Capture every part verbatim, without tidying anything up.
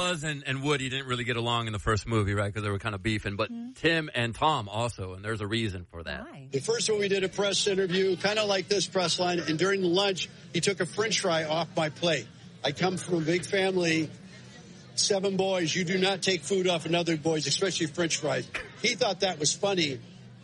Buzz and, and Woody didn't really get along in the first movie, right? Because they were kind of beefing. But mm-hmm. Tim and Tom also, and there's a reason for that. Why? The first one we did a press interview, kind of like this press line, and during the lunch, he took a French fry off my plate. I come from a big family, seven boys. You do not take food off another boys, especially French fries. He thought that was funny.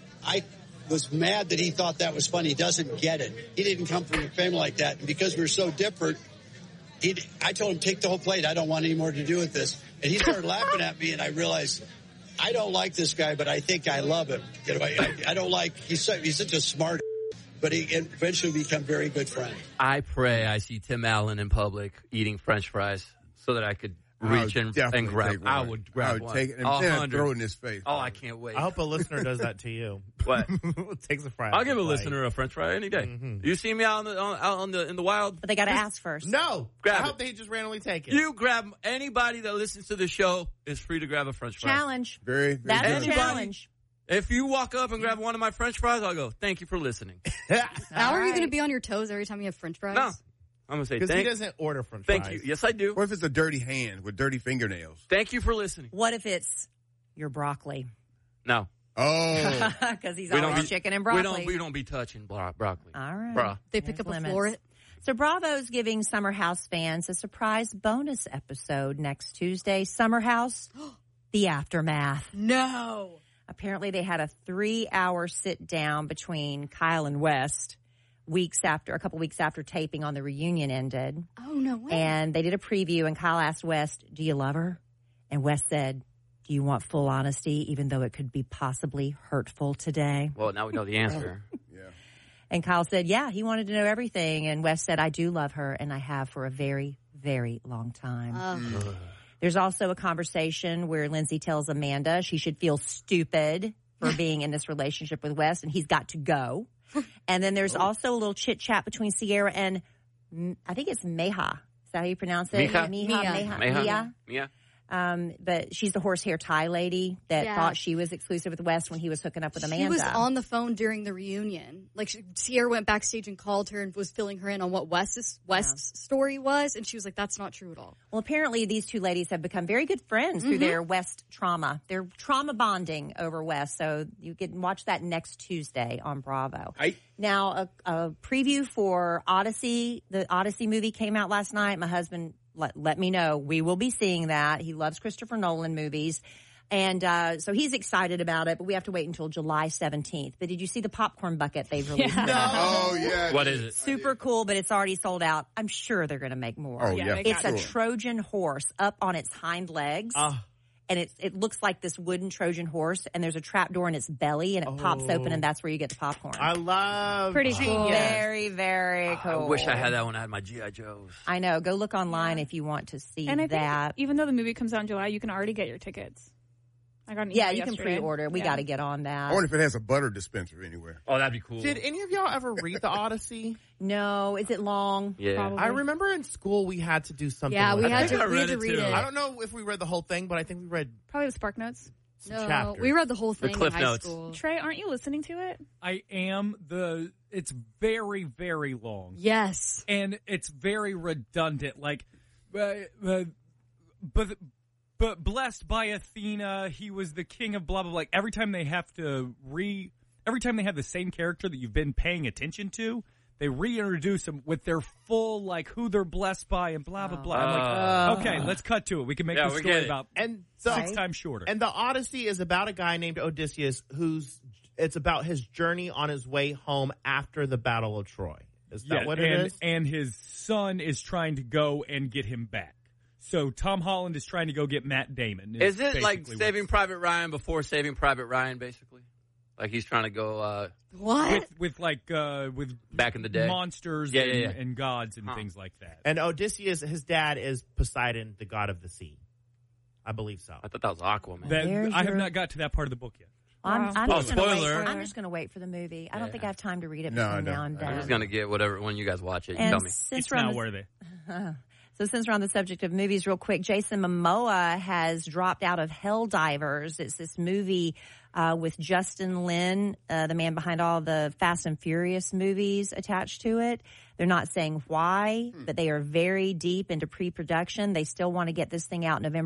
I was mad that he thought that was funny. He doesn't get it. He didn't come from a family like that. And because we're so different, he, I told him, take the whole plate. I don't want any more to do with this. And he started laughing at me, and I realized I don't like this guy, but I think I love him. You know, I, I don't like, he's, so, he's such a smart, but he eventually become very good friends. I pray I see Tim Allen in public eating French fries so that I could reach and, and grab. I would grab I would one. take it and throw it in his face. Oh, I can't wait. I hope a listener does that to you. What? Takes a fry. I'll give a listener a French fry any day. Mm-hmm. You see me out on the on, out on the in the wild, but they got to ask first. No, grab I hope it. they just randomly take it. You grab anybody that listens to the show is free to grab a French fry. Challenge. Very, very That's good. a Anybody, challenge. If you walk up and grab one of my French fries, I'll go, thank you for listening. How All are you right. going to be on your toes every time you have French fries? No. I'm going to say because thank he doesn't order French Thank fries. you. Yes, I do. What if it's a dirty hand with dirty fingernails? Thank you for listening. What if it's your broccoli? No. Oh. Because he's We always don't be- chicken and broccoli. We don't, we don't be touching bro- broccoli. All right. Bruh. They pick There's up limits. a floor. So Bravo's giving Summer House fans a surprise bonus episode next Tuesday. Summer House, The Aftermath. No. Apparently they had a three-hour sit-down between Kyle and West weeks after, a couple weeks after taping on the reunion ended. Oh, no way. And they did a preview, and Kyle asked West, do you love her? And West said, do you want full honesty, even though it could be possibly hurtful today? Well, now we know the answer. Yeah. And Kyle said, yeah, he wanted to know everything. And West said, I do love her, and I have for a very, very long time. Uh, There's also a conversation where Lindsay tells Amanda she should feel stupid for being in this relationship with West, and he's got to go. And then there's also a little chit-chat between Sierra and, mm, I think it's Meha. Is that how you pronounce it? Miha? Meha, Mia. Meha, Meha? Mia. Yeah. Um, but she's the horsehair tie lady that Yeah. thought she was exclusive with West when he was hooking up with Amanda. She was on the phone during the reunion. Like she, Sierra went backstage and called her and was filling her in on what West's West's story was, and she was like, "That's not true at all." Well, apparently these two ladies have become very good friends through their West trauma. They're trauma bonding over West. So you can watch that next Tuesday on Bravo. I- Now, a, a preview for Odyssey. The Odyssey movie came out last night. My husband let, let me know. We will be seeing that. He loves Christopher Nolan movies. And uh so he's excited about it, but we have to wait until July seventeenth. But did you see the popcorn bucket they've released? Yeah. now? Oh, yeah. What is it? Super cool, but it's already sold out. I'm sure they're going to make more. Oh, yeah. It's a sure. Trojan horse up on its hind legs. Uh, And it, it looks like this wooden Trojan horse, and there's a trap door in its belly, and it pops open, and that's where you get the popcorn. I love Pretty cool. Very, very cool. I wish I had that when I had my G I. Joes. I know. Go look online if you want to see And I that. think even though the movie comes out in July, you can already get your tickets. I got an Yeah, email you can yesterday. pre-order. We Yeah. got to get on that. I wonder if it has a butter dispenser anywhere. Oh, that'd be cool. Did any of y'all ever read the Odyssey? No, is it long? Yeah. Probably. I remember in school we had to do something. Yeah, we like had that. to, I we had read to it read too. it. I don't know if we read the whole thing, but I think we read Probably the Spark Notes. some No, chapters. we read the whole thing Cliff in high Notes. school. Trey, aren't you listening to it? I am. The it's very very long, Yes. and it's very redundant. Like, uh, uh, but but blessed by Athena, he was the king of blah blah blah. Like every time they have to re, every time they have the same character that you've been paying attention to, they reintroduce them with their full like who they're blessed by and blah blah blah. I'm like, okay, let's cut to it. We can make Yeah, the we get story it. about and so, six times shorter. And the Odyssey is about a guy named Odysseus who's it's about his journey on his way home after the Battle of Troy. Is that Yeah, what it and, is? and his son is trying to go and get him back. So Tom Holland is trying to go get Matt Damon. Is it like basically Saving what's- Private Ryan before Saving Private Ryan, basically? Like he's trying to go uh, What? with with like uh, with back in the day? monsters Yeah, and, yeah, yeah. and gods and Huh. things like that. And Odysseus, his dad is Poseidon, the god of the sea. I believe so. I thought that was Aquaman. That- There's I have your- not got to that part of the book yet. I'm, I'm Oh, just gonna spoiler. wait. I'm just going to wait for the movie. I don't Yeah. think I have time to read it No, between no. now and I'm I'm then. just going to get whatever when you guys watch it. You And tell me. since It's we're on not the- worthy. So since we're on the subject of movies real quick, Jason Momoa has dropped out of Helldivers. It's this movie uh, with Justin Lin, uh, the man behind all the Fast and Furious movies attached to it. They're not saying why, but they are very deep into pre-production. They still want to get this thing out in November